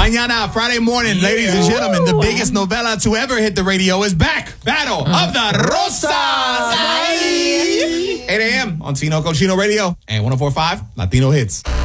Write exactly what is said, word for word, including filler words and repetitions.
Mañana, Friday morning, yeah. ladies and gentlemen, the biggest novela to ever hit the radio is back. Battle of the Rosas. eight a.m. on Tino Cochino Radio and one oh four point five Latino Hits.